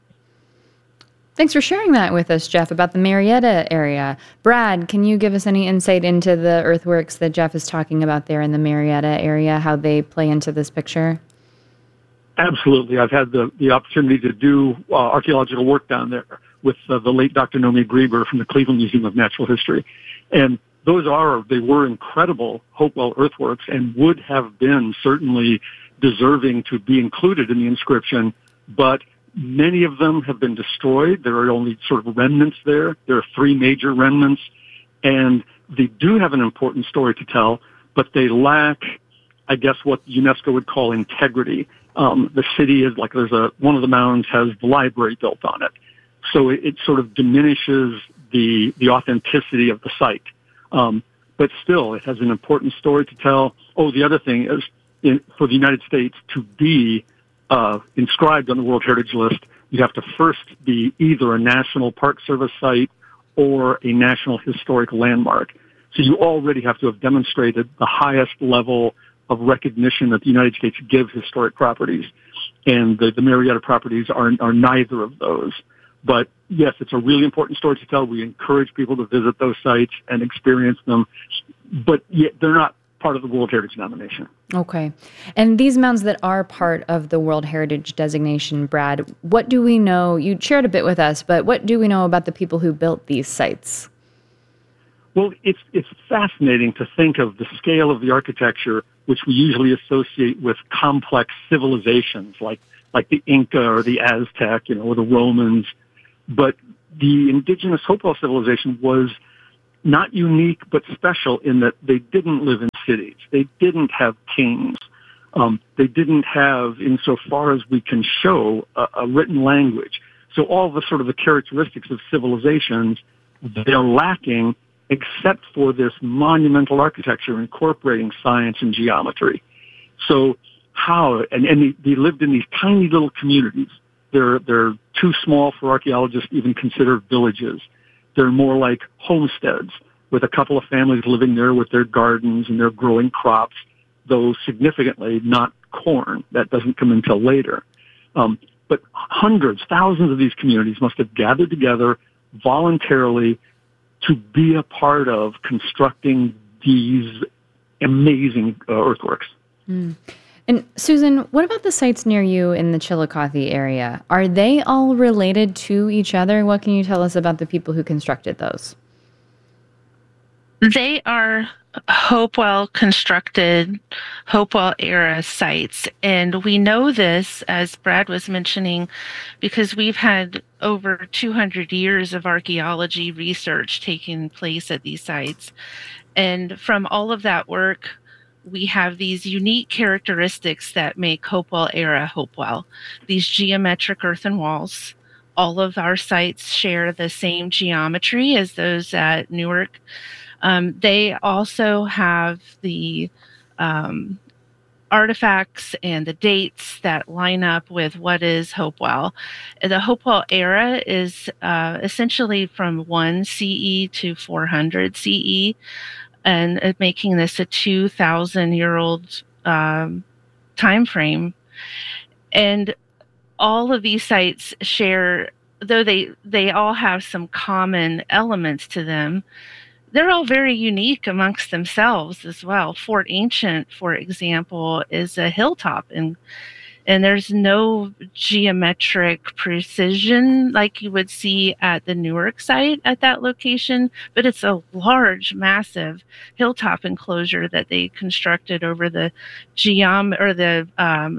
Thanks for sharing that with us, Jeff, about the Marietta area. Brad, can you give us any insight into the earthworks that Jeff is talking about there in the Marietta area, how they play into this picture? Absolutely. I've had the, the opportunity to do uh, archaeological work down there with uh, the late Doctor Nomi Grieber from the Cleveland Museum of Natural History. And those are, they were incredible Hopewell earthworks and would have been certainly deserving to be included in the inscription, but many of them have been destroyed. There are only sort of remnants there. There are three major remnants, and they do have an important story to tell, but they lack, I guess, what UNESCO would call integrity. Um, the city is like, there's a, one of the mounds has the library built on it. So it, it sort of diminishes the, the authenticity of the site. Um, but still, it has an important story to tell. Oh, the other thing is, in, for the United States to be Uh, inscribed on the World Heritage List, you have to first be either a National Park Service site or a National Historic Landmark. So you already have to have demonstrated the highest level of recognition that the United States gives historic properties. And the, the Marietta properties are, are neither of those. But yes, it's a really important story to tell. We encourage people to visit those sites and experience them, but yet they're not part of the World Heritage nomination. Okay. And these mounds that are part of the World Heritage designation, Brad, what do we know? You shared a bit with us, but what do we know about the people who built these sites? Well, it's it's fascinating to think of the scale of the architecture, which we usually associate with complex civilizations like like the Inca or the Aztec, you know, or the Romans. But the indigenous Hopewell civilization was not unique, but special in that they didn't live in cities. They didn't have kings. Um, they didn't have, insofar as we can show, a, a written language. So all the sort of the characteristics of civilizations, they're lacking, except for this monumental architecture incorporating science and geometry. So how, and, and they, they lived in these tiny little communities. They're, they're too small for archaeologists to even consider villages. They're more like homesteads with a couple of families living there with their gardens and their growing crops, though significantly not corn. That doesn't come until later. Um, but hundreds, thousands of these communities must have gathered together voluntarily to be a part of constructing these amazing uh, earthworks. Mm. And Susan, what about the sites near you in the Chillicothe area? Are they all related to each other? What can you tell us about the people who constructed those? They are Hopewell constructed, Hopewell era sites. And we know this, as Brad was mentioning, because we've had over two hundred years of archaeology research taking place at these sites. And from all of that work, we have these unique characteristics that make Hopewell era Hopewell. These geometric earthen walls. All of our sites share the same geometry as those at Newark. Um, they also have the um, artifacts and the dates that line up with what is Hopewell. The Hopewell era is uh, essentially from one C E to four hundred C E, and uh, making this a two thousand year old um, time frame. And all of these sites share, though they, they all have some common elements to them, they're all very unique amongst themselves as well. Fort Ancient, for example, is a hilltop, and and there's no geometric precision like you would see at the Newark site at that location, but it's a large, massive hilltop enclosure that they constructed over the geom or the um,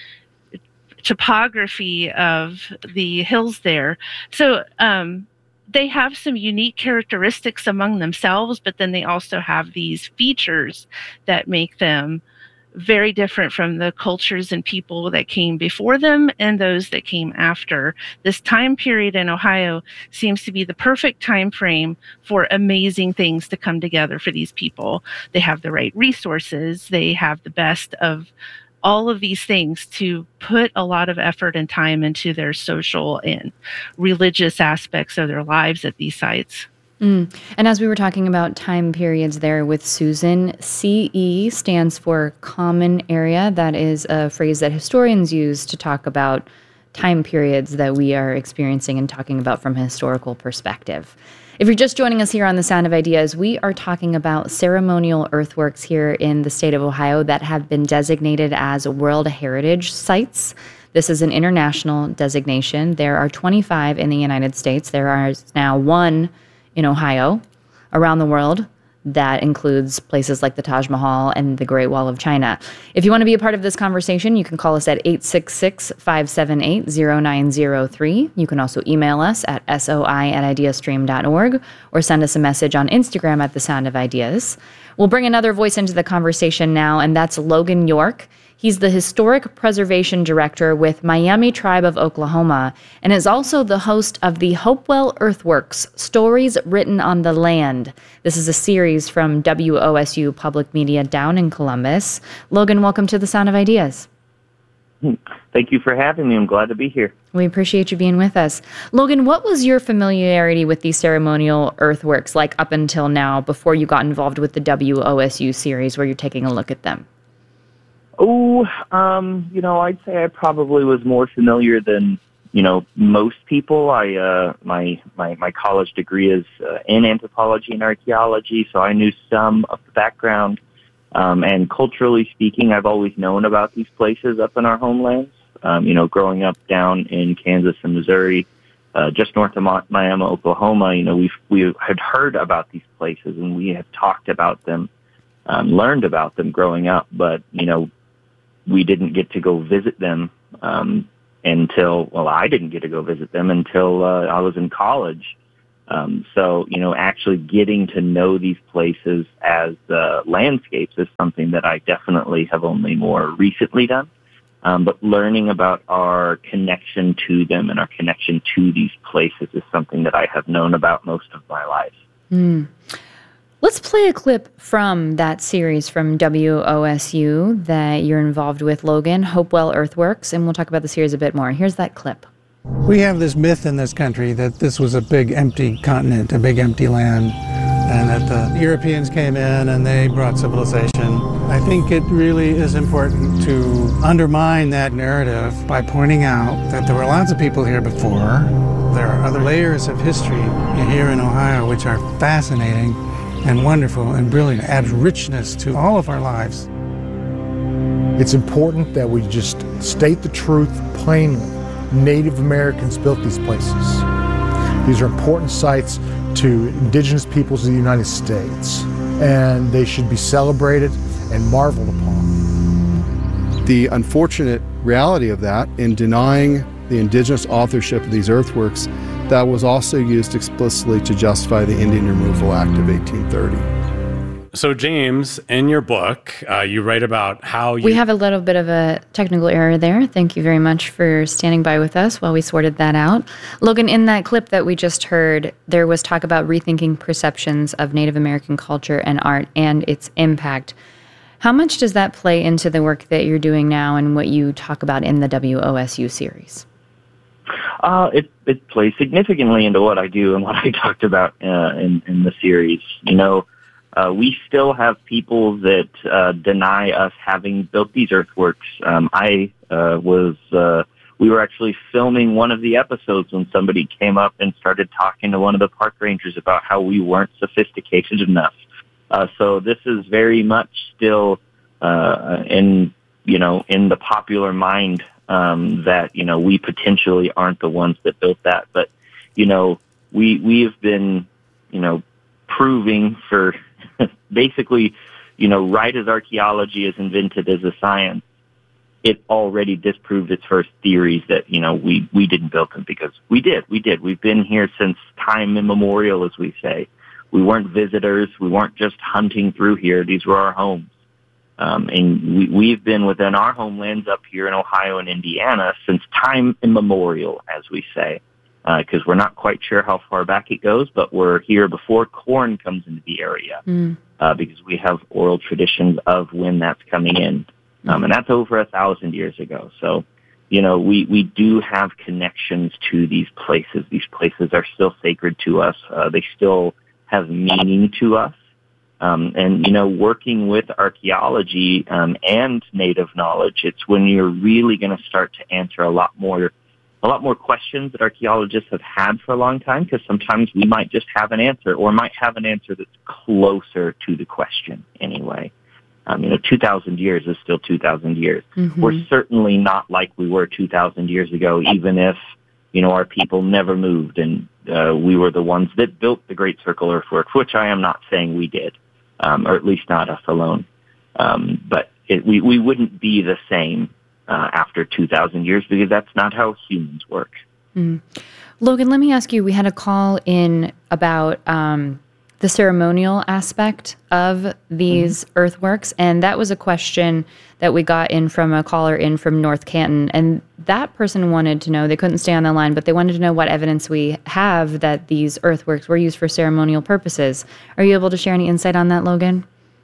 topography of the hills there. So um, they have some unique characteristics among themselves, but then they also have these features that make them very different from the cultures and people that came before them and those that came after. This time period in Ohio seems to be the perfect time frame for amazing things to come together for these people. They have the right resources. They have the best of all of these things to put a lot of effort and time into their social and religious aspects of their lives at these sites. Mm. And as we were talking about time periods there with Susan, C E stands for Common Area. That is a phrase that historians use to talk about time periods that we are experiencing and talking about from a historical perspective. If you're just joining us here on The Sound of Ideas, we are talking about ceremonial earthworks here in the state of Ohio that have been designated as World Heritage Sites. This is an international designation. There are twenty-five in the United States. There is now one in Ohio. Around the world, that includes places like the Taj Mahal and the Great Wall of China. If you want to be a part of this conversation, you can call us at eight six six, five seven eight, zero nine zero three. You can also email us at soi at ideastream dot org or send us a message on Instagram at The Sound of Ideas. We'll bring another voice into the conversation now, and that's Logan York. He's the Historic Preservation Director with Miami Tribe of Oklahoma and is also the host of the Hopewell Earthworks, Stories Written on the Land. This is a series from W O S U Public Media down in Columbus. Logan, welcome to The Sound of Ideas. Thank you for having me. I'm glad to be here. We appreciate you being with us. Logan, what was your familiarity with these ceremonial earthworks like up until now before you got involved with the W O S U series where you're taking a look at them? Oh, um, you know, I'd say I probably was more familiar than you know, most people, I uh, my, my my college degree is uh, in anthropology and archaeology, so I knew some of the background. Um, and culturally speaking, I've always known about these places up in our homelands. Um, you know, growing up down in Kansas and Missouri, uh, just north of Miami, Oklahoma, you know, we we had heard about these places and we had talked about them, um, learned about them growing up, but you know, we didn't get to go visit them. Um, until, well, I didn't get to go visit them until uh, I was in college. Um, so, you know, actually getting to know these places as uh, landscapes is something that I definitely have only more recently done. Um, but learning about our connection to them and our connection to these places is something that I have known about most of my life. Mm. Let's play a clip from that series from W O S U that you're involved with, Logan, Hopewell Earthworks, and we'll talk about the series a bit more. Here's that clip. We have this myth in this country that this was a big empty continent, a big empty land, and that the Europeans came in and they brought civilization. I think it really is important to undermine that narrative by pointing out that there were lots of people here before. There are other layers of history here in Ohio which are fascinating and wonderful and brilliant, adds richness to all of our lives. It's important that we just state the truth plainly. Native Americans built these places. These are important sites to indigenous peoples of the United States, and they should be celebrated and marveled upon. The unfortunate reality of that, in denying the indigenous authorship of these earthworks, that was also used explicitly to justify the Indian Removal Act of eighteen thirty. So, James, in your book, uh, you write about how you... We have a little bit of a technical error there. Thank you very much for standing by with us while we sorted that out. Logan, in that clip that we just heard, there was talk about rethinking perceptions of Native American culture and art and its impact. How much does that play into the work that you're doing now and what you talk about in the W O S U series? Uh, it, it plays significantly into what I do and what I talked about uh, in, in the series. You know, Uh, we still have people that uh, deny us having built these earthworks. Um, I uh, was, uh, we were actually filming one of the episodes when somebody came up and started talking to one of the park rangers about how we weren't sophisticated enough. Uh, so this is very much still uh, in, you know, in the popular mind um, that, you know, we potentially aren't the ones that built that. But, you know, we we have been, you know, proving for basically, you know, right as archaeology is invented as a science, it already disproved its first theories that, you know, we, we didn't build them because we did. We did. We've been here since time immemorial, as we say. We weren't visitors. We weren't just hunting through here. These were our homes. Um, and we, we've been within our homelands up here in Ohio and Indiana since time immemorial, as we say. Because uh, we're not quite sure how far back it goes, but we're here before corn comes into the area, mm. uh, because we have oral traditions of when that's coming in. Um, and that's over a thousand years ago. So, you know, we, we do have connections to these places. These places are still sacred to us. Uh, they still have meaning to us. Um, and, you know, working with archaeology um, and native knowledge, it's when you're really going to start to answer a lot more a lot more questions that archaeologists have had for a long time, because sometimes we might just have an answer or might have an answer that's closer to the question anyway. Um, you know, two thousand years is still two thousand years. Mm-hmm. We're certainly not like we were two thousand years ago, even if, you know, our people never moved and uh, we were the ones that built the Great Circle earthworks, which I am not saying we did, um, or at least not us alone. Um, but it, we, we wouldn't be the same Uh, after two thousand years, because that's not how humans work. Mm. Logan, let me ask you, we had a call in about um, the ceremonial aspect of these mm-hmm. earthworks, and that was a question that we got in from a caller in from North Canton, and that person wanted to know, they couldn't stay on the line, but they wanted to know what evidence we have that these earthworks were used for ceremonial purposes. Are you able to share any insight on that, Logan?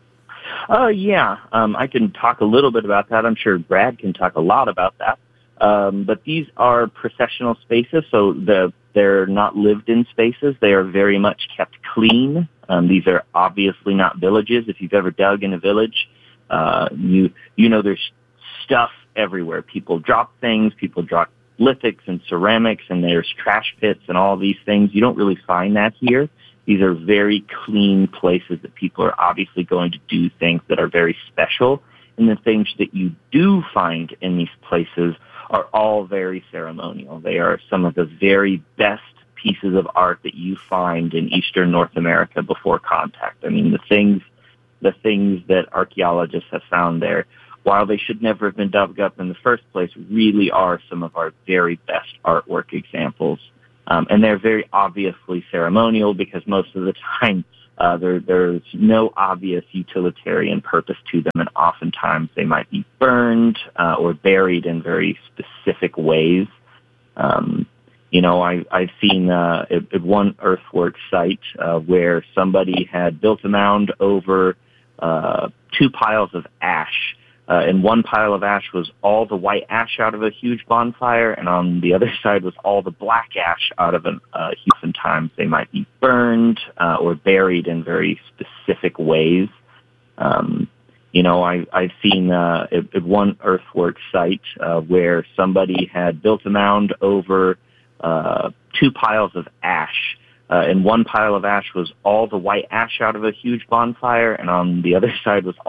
Uh, yeah, um, I can talk a little bit about that. I'm sure Brad can talk a lot about that. Um, but these are processional spaces, so the, they're not lived-in spaces. They are very much kept clean. Um, these are obviously not villages. If you've ever dug in a village, uh, you you know there's stuff everywhere. People drop things. People drop lithics and ceramics, and there's trash pits and all these things. You don't really find that here. These are very clean places that people are obviously going to do things that are very special. And the things that you do find in these places are all very ceremonial. They are some of the very best pieces of art that you find in Eastern North America before contact. I mean, the things, the things that archaeologists have found there, while they should never have been dug up in the first place, really are some of our very best artwork examples. Um, and they're very obviously ceremonial because most of the time uh, there, there's no obvious utilitarian purpose to them, and oftentimes they might be burned uh, or buried in very specific ways. Um, you know, I, I've seen uh, at, at one earthwork site uh, where somebody had built a mound over uh, two piles of ash. Uh, and one pile of ash was all the white ash out of a huge bonfire, and on the other side was all the black ash out of an, uh, oftentimes they might be burned uh, or buried in very specific ways. Um, you know, I, I've seen uh, at, at one earthwork site uh, where somebody had built a mound over uh, two piles of ash. Uh, and one pile of ash was all the white ash out of a huge bonfire, and on the other side was